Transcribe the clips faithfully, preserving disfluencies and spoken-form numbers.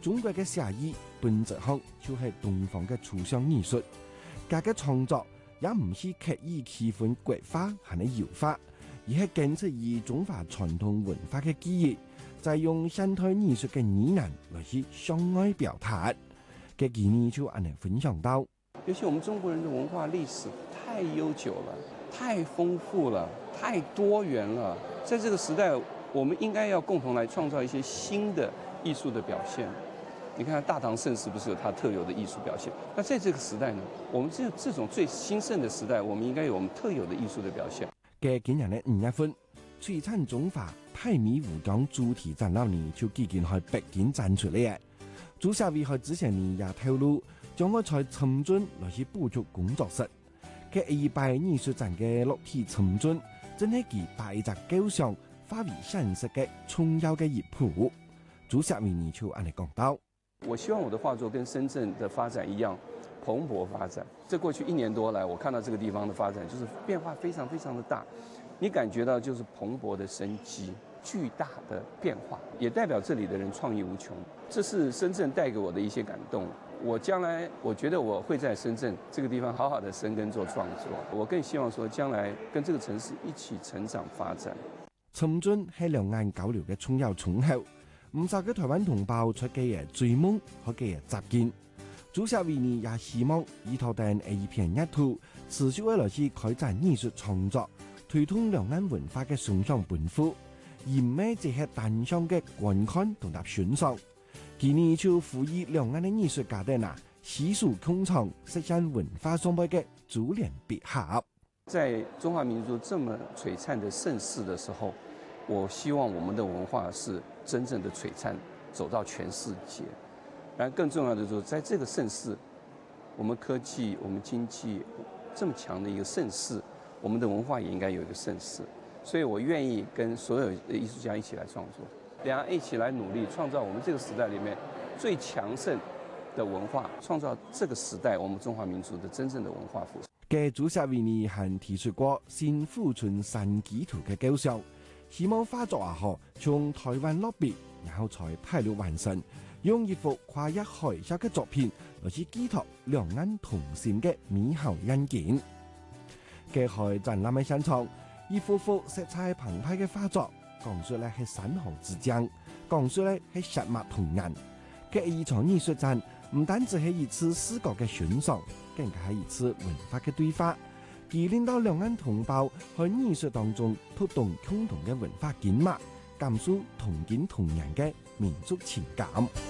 中國嘅寫意本質上就係東方嘅抽象藝術，佢嘅創作也唔係刻意氣氛國化係你搖化，而係堅持以中華傳統文化嘅記憶，就係用現代藝術嘅語言來去向外表達。嘅建議就按嚟分享到， 尤其我們中國人的文化歷史太悠久了，太豐富了，太多元了。在這個時代，我們應該要共同來創造一些新的藝術的表現。你看大唐盛世不是有它特有的藝術表現？那在這個時代呢，我們這這種最興盛的時代，我們應該有我們特有的藝術的表現。 嘅今日呢五月份，璀璨中華派米湖江主題展覽呢就即將喺北京展出嚟。主席為喺之前呢也透露，將會在深圳來去補足工作室。嘅二百藝術展嘅落地深圳，真係其把一隻構想化為現實嘅重要嘅一步。主席為呢就按嚟講到。 我希望我的畫作跟深圳的發展一樣蓬勃發展。這過去一年多來，我看到這個地方的發展就是變化非常非常的大，你感覺到就是蓬勃的生機，巨大的變化，也代表這裡的人創意無窮。這是深圳帶給我的一些感動。我將來我覺得我會在深圳這個地方好好的生根做創作。我更希望說將來跟這個城市一起成長發展。 深圳係兩岸交流嘅重要窗口。唔少嘅台灣同胞出嘅嘢追夢和嘅嘢集見，主席維尼也希望依托定一片一圖，持續來去開展藝術創作，推動兩岸文化嘅雙向奔赴，而唔係只係單向嘅觀看同埋欣賞。今年就呼籲兩岸嘅藝術家哋嗱，攜手共創實現文化雙倍嘅珠聯璧合。 在中華民族這麼璀璨的盛世的時候，我希望我們的文化是真正的璀璨，走到全世界。然後更重要的就是，在這個盛世，我們科技、我們經濟這麼強的一個盛世，我們的文化也應該有一個盛世。所以我願意跟所有藝術家一起來創作，兩岸一起來努力，創造我們這個時代裡面最強盛的文化，創造這個時代我們中華民族的真正的文化復興。 嘅主席維尼還提出過新富春山基圖嘅構想。希望畫作啊，嗬，從台灣落筆，然後才大陸完成，用一幅跨越海峽嘅作品，來去寄託兩岸同心嘅美好願景。嘅喺展覽嘅現場，一幅幅色彩澎湃嘅畫作，講述咧係山河之江，講述咧係血脈同源。嘅一場藝術展，唔單止係一次視覺嘅欣賞，更加係一次文化嘅對話。而令到兩岸同胞喺藝術當中推動共同嘅文化緊密，感受同根同源嘅民族情感。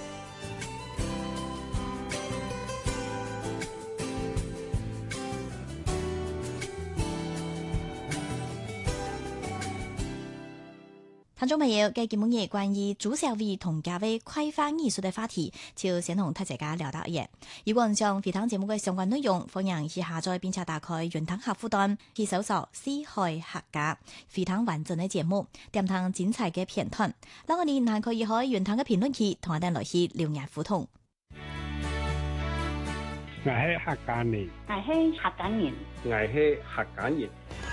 聽眾朋友嘅節目嘢關於朱小偉同家位規劃藝術嘅話題，就先同大家聊到嘢。如果想回聽節目嘅相關內容，歡迎去下載並且打開雲端客戶端，去搜索四海客家，回聽完整嘅節目，點聽精彩嘅片段。嗱，我哋還可以喺雲端嘅評論區同我哋來去留言互動。 我係客家人， 我係客家人， 我係客家人。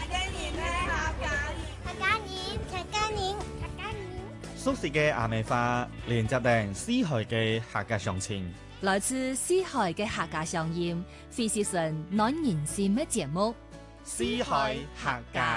熟悉嘅阿美花，連接定四海嘅客家鄉情， 來自四海嘅客家鄉音，非是純暖人心嘅節目。 四海客家。